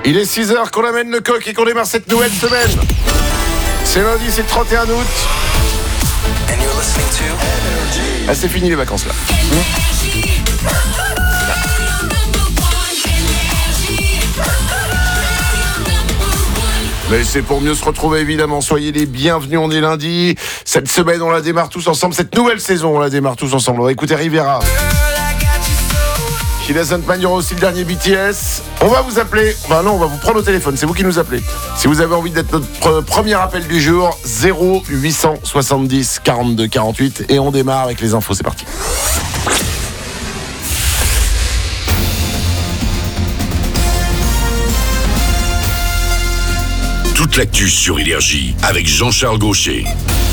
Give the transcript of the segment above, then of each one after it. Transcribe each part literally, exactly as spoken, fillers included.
Il est six heures qu'on amène le coq et qu'on démarre cette nouvelle semaine. C'est lundi, c'est le trente et un août. Ah, c'est fini les vacances là. Mais c'est pour mieux se retrouver évidemment. Soyez les bienvenus, on est lundi. Cette semaine, on la démarre tous ensemble. Cette nouvelle saison, on la démarre tous ensemble. On va écouter Rivera. He Doesn't Mind, il y aura aussi le dernier B T S. On va vous appeler, enfin non, on va vous prendre au téléphone, c'est vous qui nous appelez. Si vous avez envie d'être notre premier appel du jour, zéro huit cent soixante-dix quarante-deux quarante-huit. Et on démarre avec les infos, c'est parti. Toute l'actu sur Énergie avec Jean-Charles Gaucher.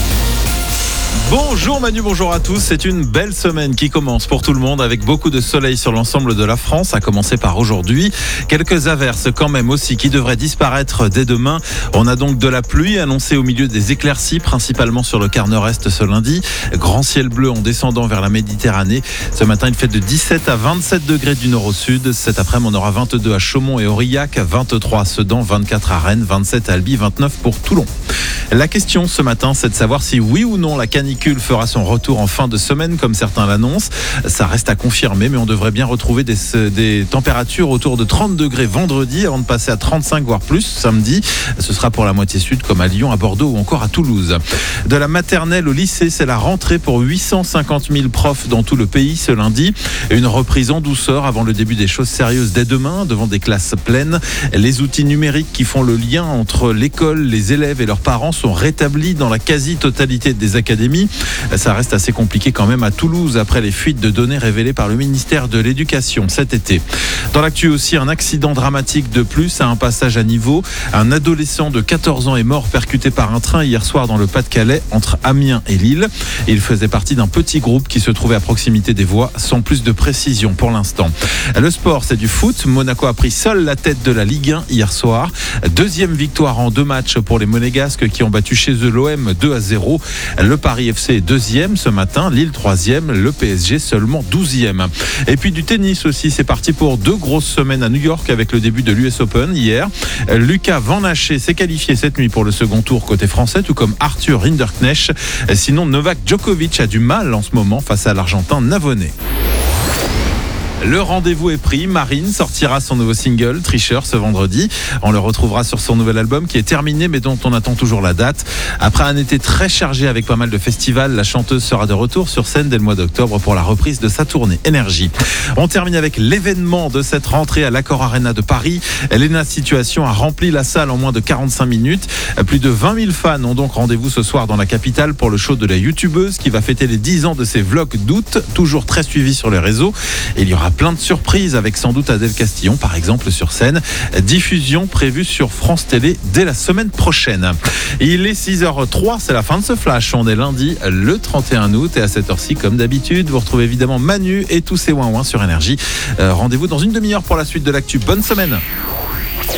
Bonjour Manu, bonjour à tous. C'est une belle semaine qui commence pour tout le monde avec beaucoup de soleil sur l'ensemble de la France, à commencer par aujourd'hui. Quelques averses quand même aussi qui devraient disparaître dès demain. On a donc de la pluie annoncée au milieu des éclaircies, principalement sur le quart nord-est ce lundi. Grand ciel bleu en descendant vers la Méditerranée. Ce matin, il fait de dix-sept à vingt-sept degrés du nord au sud. Cet après-midi, on aura vingt-deux à Chaumont et Aurillac, vingt-trois à Sedan, vingt-quatre à Rennes, vingt-sept à Albi, vingt-neuf pour Toulon. La question ce matin, c'est de savoir si oui ou non la canicule fera son retour en fin de semaine, comme certains l'annoncent. Ça reste à confirmer, mais on devrait bien retrouver des, des températures autour de trente degrés vendredi, avant de passer à trente-cinq voire plus samedi. Ce sera pour la moitié sud, comme à Lyon, à Bordeaux ou encore à Toulouse. De la maternelle au lycée, c'est la rentrée pour huit cent cinquante mille profs dans tout le pays ce lundi. Une reprise en douceur avant le début des choses sérieuses dès demain, devant des classes pleines. Les outils numériques qui font le lien entre l'école, les élèves et leurs parents sont rétablis dans la quasi-totalité des académies. Ça reste assez compliqué quand même à Toulouse après les fuites de données révélées par le ministère de l'Éducation cet été. Dans l'actu aussi, un accident dramatique de plus à un passage à niveau. Un adolescent de quatorze ans est mort percuté par un train hier soir dans le Pas-de-Calais entre Amiens et Lille. Il faisait partie d'un petit groupe qui se trouvait à proximité des voies, sans plus de précision pour l'instant. Le sport, c'est du foot. Monaco a pris seul la tête de la Ligue un hier soir. Deuxième victoire en deux matchs pour les Monégasques qui ont battu chez eux l'O M deux à zéro. Le Paris F C est deuxième ce matin, Lille troisième, le P S G seulement douzième. Et puis du tennis aussi, c'est parti pour deux grosses semaines à New York avec le début de l'U S Open hier. Lucas Van Haché s'est qualifié cette nuit pour le second tour côté français, tout comme Arthur Rinderknecht. Sinon, Novak Djokovic a du mal en ce moment face à l'Argentin Navone. Le rendez-vous est pris. Marine sortira son nouveau single, Tricheur, ce vendredi. On le retrouvera sur son nouvel album qui est terminé mais dont on attend toujours la date. Après un été très chargé avec pas mal de festivals, la chanteuse sera de retour sur scène dès le mois d'octobre pour la reprise de sa tournée Énergie. On termine avec l'événement de cette rentrée à l'Accor Arena de Paris. Lena Situation a rempli la salle en moins de quarante-cinq minutes. Plus de vingt mille fans ont donc rendez-vous ce soir dans la capitale pour le show de la youtubeuse qui va fêter les dix ans de ses vlogs d'août, toujours très suivis sur les réseaux. Et il y aura plein de surprises avec sans doute Adèle Castillon par exemple sur scène. Diffusion prévue sur France Télé dès la semaine prochaine. Il est six heures trois, c'est la fin de ce flash. On est lundi le trente et un août et à cette heure-ci comme d'habitude vous retrouvez évidemment Manu et tous ses ouin-ouin sur Énergie. Euh, rendez-vous dans une demi-heure pour la suite de l'actu. Bonne semaine.